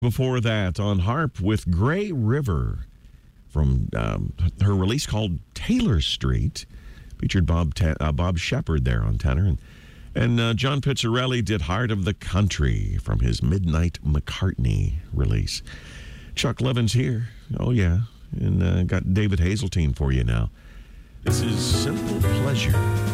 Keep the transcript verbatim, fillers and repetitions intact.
Before that, on harp with Gray River from um, her release called Taylor Street. Featured Bob Ta- uh, Bob Shepard there on tenor. And, and uh, John Pizzarelli did Heart of the Country from his Midnight McCartney release. Chuck Levin's here. Oh, yeah. And uh, got David Hazeltine for you now. This is Simple Pleasure.